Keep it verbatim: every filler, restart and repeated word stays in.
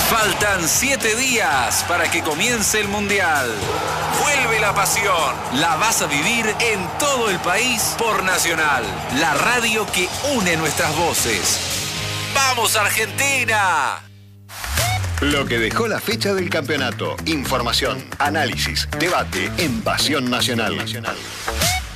Faltan siete días para que comience el Mundial. Vuelve la pasión. La vas a vivir en todo el país por Nacional, la radio que une nuestras voces. ¡Vamos, Argentina! Lo que dejó la fecha del campeonato. Información, análisis, debate en Pasión Nacional.